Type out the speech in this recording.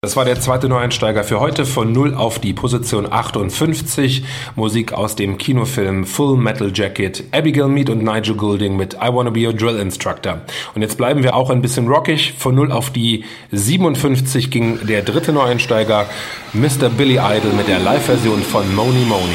Das war der zweite Neueinsteiger für heute, von 0 auf die Position 58. Musik aus dem Kinofilm Full Metal Jacket, Abigail Mead und Nigel Goulding mit I Wanna Be Your Drill Instructor. Und jetzt bleiben wir auch ein bisschen rockig. Von 0 auf die 57 ging der dritte Neueinsteiger, Mr. Billy Idol mit der Live-Version von Mony Mony.